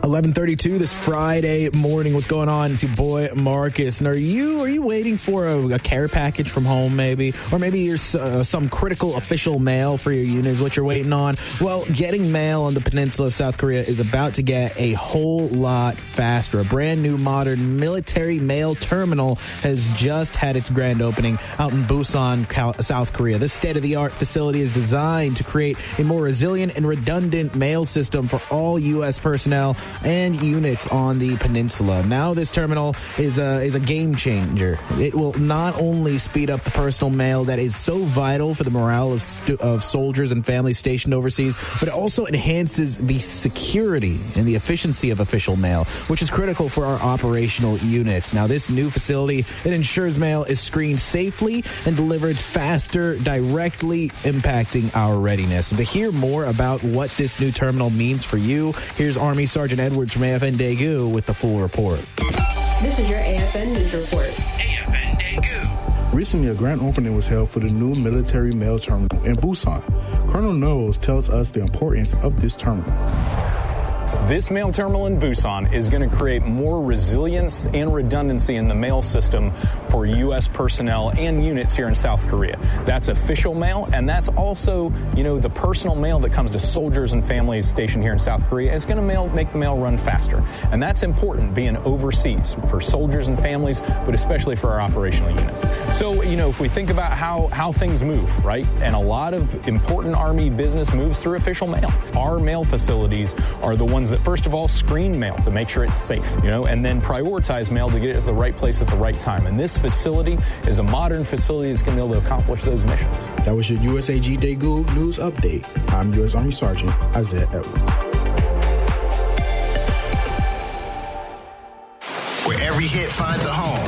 11:32 this Friday morning. What's going on? It's your boy Marcus. And are you waiting for a care package from home, maybe? Or maybe you're some critical official mail for your unit is what you're waiting on? Well, getting mail on the peninsula of South Korea is about to get a whole lot faster. A brand new modern military mail terminal has just had its grand opening out in Busan, South Korea. This state-of-the-art facility is designed to create a more resilient and redundant mail system for all U.S. personnel and units on the peninsula. Now this terminal is a game changer. It will not only speed up the personal mail that is so vital for the morale of soldiers and families stationed overseas, but it also enhances the security and the efficiency of official mail, which is critical for our operational units. Now this new facility, it ensures mail is screened safely and delivered faster, directly impacting our readiness. And to hear more about what this new terminal means for you, here's Army Sergeant Edwards from AFN Daegu with the full report. This is your AFN News Report. AFN Daegu. Recently, a grand opening was held for the new military mail terminal in Busan. Colonel Knowles tells us the importance of this terminal. This mail terminal in Busan is going to create more resilience and redundancy in the mail system for U.S. personnel and units here in South Korea. That's official mail, and that's also, the personal mail that comes to soldiers and families stationed here in South Korea. It's going to make the mail run faster, and that's important being overseas for soldiers and families, but especially for our operational units. So, if we think about how things move, right, and a lot of important Army business moves through official mail. Our mail facilities are the ones that first of all screen mail to make sure it's safe, and then prioritize mail to get it to the right place at the right time. And this facility is a modern facility that's going to be able to accomplish those missions. That was your USAG Daegu News Update. I'm U.S. Army Sergeant Isaiah Edwards. Where every hit finds a home.